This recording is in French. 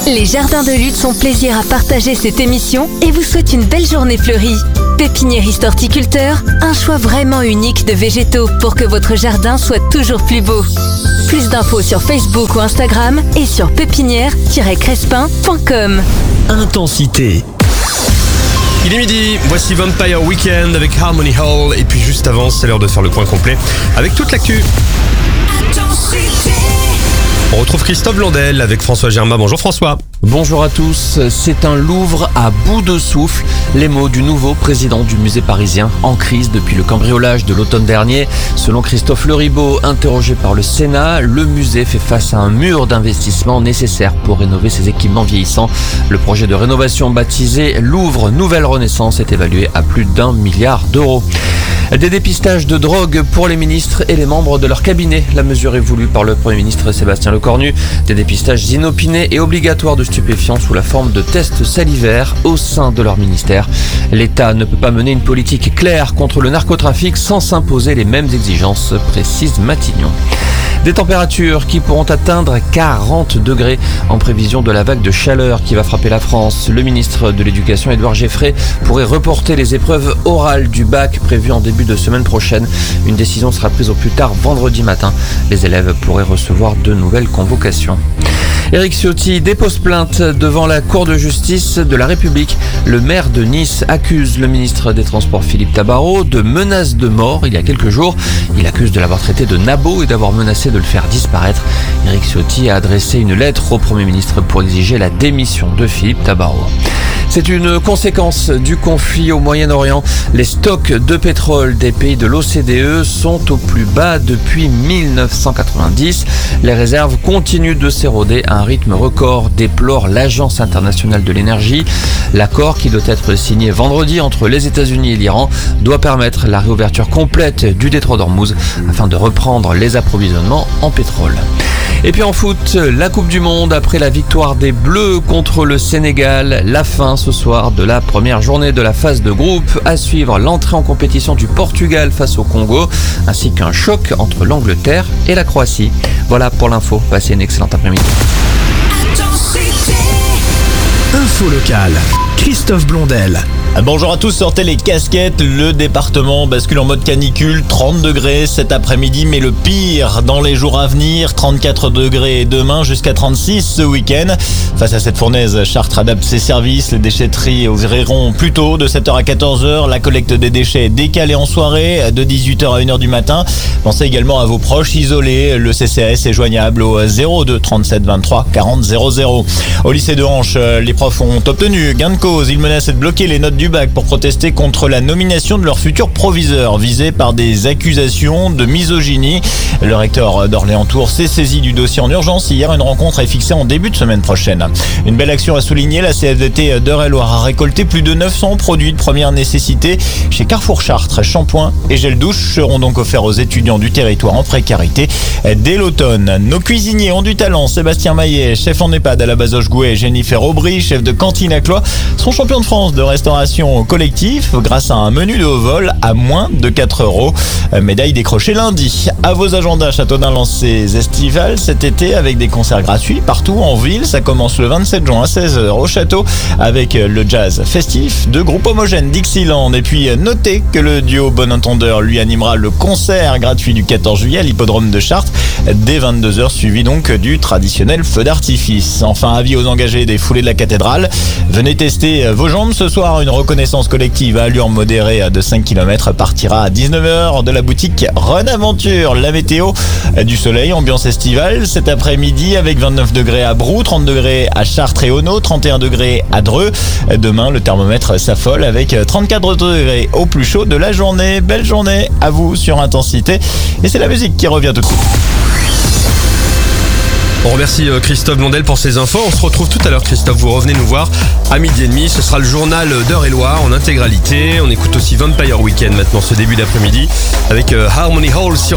Les Jardins de Lutte font plaisir à partager cette émission et vous souhaitent une belle journée fleurie. Pépiniériste horticulteur, un choix vraiment unique de végétaux pour que votre jardin soit toujours plus beau. Plus d'infos sur Facebook ou Instagram et sur pépinière-crespin.com. Intensité. Il est midi, voici Vampire Weekend avec Harmony Hall. Et puis juste avant, c'est l'heure de faire le point complet avec toute l'actu. On retrouve Christophe Blondel avec François Germain. Bonjour François. Bonjour à tous, c'est un Louvre à bout de souffle. Les mots du nouveau président du musée parisien, en crise depuis le cambriolage de l'automne dernier. Selon Christophe Leribaud, interrogé par le Sénat, le musée fait face à un mur d'investissement nécessaire pour rénover ses équipements vieillissants. Le projet de rénovation baptisé Louvre Nouvelle Renaissance est évalué à plus d'1 milliard d'euros. Des dépistages de drogue pour les ministres et les membres de leur cabinet. La mesure est voulue par le Premier ministre Sébastien Lecornu. Des dépistages inopinés et obligatoires de stupéfiants sous la forme de tests salivaires au sein de leur ministère. L'État ne peut pas mener une politique claire contre le narcotrafic sans s'imposer les mêmes exigences, précise Matignon. Des températures qui pourront atteindre 40 degrés en prévision de la vague de chaleur qui va frapper la France. Le ministre de l'Éducation, Édouard Geffray, pourrait reporter les épreuves orales du bac prévues en début de semaine prochaine. Une décision sera prise au plus tard vendredi matin. Les élèves pourraient recevoir de nouvelles convocations. Éric Ciotti dépose plainte devant la Cour de justice de la République. Le maire de Nice accuse le ministre des Transports Philippe Tabarot de menaces de mort il y a quelques jours. Il accuse de l'avoir traité de nabo et d'avoir menacé de le faire disparaître. Éric Ciotti a adressé une lettre au Premier ministre pour exiger la démission de Philippe Tabarot. C'est une conséquence du conflit au Moyen-Orient. Les stocks de pétrole des pays de l'OCDE sont au plus bas depuis 1990. Les réserves continuent de s'éroder à un rythme record, déplore l'Agence internationale de l'énergie. L'accord, qui doit être signé vendredi entre les États-Unis et l'Iran, doit permettre la réouverture complète du détroit d'Ormuz afin de reprendre les approvisionnements en pétrole. Et puis en foot, la Coupe du Monde après la victoire des Bleus contre le Sénégal. La fin ce soir de la première journée de la phase de groupe. À suivre l'entrée en compétition du Portugal face au Congo, ainsi qu'un choc entre l'Angleterre et la Croatie. Voilà pour l'info. Passez une excellente après-midi. Info locale. Christophe Blondel. Bonjour à tous, sortez les casquettes, le département bascule en mode canicule, 30 degrés cet après-midi, mais le pire dans les jours à venir, 34 degrés demain jusqu'à 36 ce week-end. Face à cette fournaise, Chartres adapte ses services, les déchetteries ouvriront plus tôt de 7h à 14h, la collecte des déchets est décalée en soirée de 18h à 1h du matin. Pensez également à vos proches isolés, le CCAS est joignable au 02 37 23 40 00. Au lycée de Hanche, les profs ont obtenu gain de cause, ils menacent de bloquer les notes du bac pour protester contre la nomination de leur futur proviseur visé par des accusations de misogynie. Le recteur d'Orléans-Tours s'est saisi du dossier en urgence. Hier, une rencontre est fixée en début de semaine prochaine. Une belle action à souligner, la CFDT d'Eure-et-Loire a récolté plus de 900 produits de première nécessité chez Carrefour Chartres. Shampoing et gel douche seront donc offerts aux étudiants du territoire en précarité dès l'automne. Nos cuisiniers ont du talent. Sébastien Maillet, chef en EHPAD à la Bazoche Gouet, Jennifer Aubry, chef de cantine à Cloix, sont champions de France de restauration collectif grâce à un menu de haut vol à moins de 4 €. Médaille décrochée lundi. À vos agendas, Châteaudun lance ses estivales cet été avec des concerts gratuits partout en ville. Ça commence le 27 juin à 16h au château avec le jazz festif de groupe homogène Dixieland. Et puis notez que le duo Bon Entendeur lui animera le concert gratuit du 14 juillet à l'hippodrome de Chartres dès 22h, suivi donc du traditionnel feu d'artifice. Enfin, avis aux engagés des foulées de la cathédrale. Venez tester vos jambes ce soir. Une reconnaissance collective à allure modérée de 5 km partira à 19h de la boutique Run Aventure. La météo, du soleil, ambiance estivale cet après-midi avec 29 degrés à Brou, 30 degrés à Chartres et Auneau, 31 degrés à Dreux. Demain, le thermomètre s'affole avec 34 degrés au plus chaud de la journée. Belle journée à vous sur Intensité. Et c'est la musique qui revient tout de suite. On remercie Christophe Blondel pour ces infos. On se retrouve tout à l'heure, Christophe. Vous revenez nous voir à 12h30. Ce sera le journal d'Eure-et-Loire en intégralité. On écoute aussi Vampire Weekend maintenant ce début d'après-midi avec Harmony Hall sur